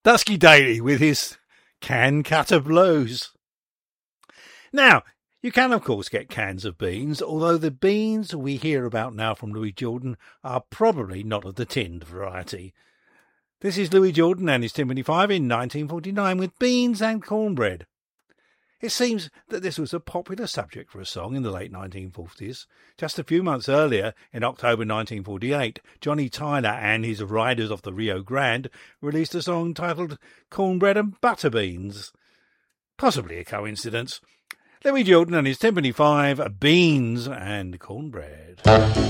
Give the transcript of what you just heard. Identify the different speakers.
Speaker 1: Dusky Daly with his Can Cutter Blues. Now, you can of course get cans of beans, although the beans we hear about now from Louis Jordan are probably not of the tinned variety. This is Louis Jordan and his Timpani 5 in 1949 with Beans and Cornbread. It seems that this was a popular subject for a song in the late 1940s. Just a few months earlier, in October 1948, Johnny Tyler and his Riders of the Rio Grande released a song titled Cornbread and Butter Beans. Possibly a coincidence. Louis Jordan and his Timpani 5, Beans and Cornbread.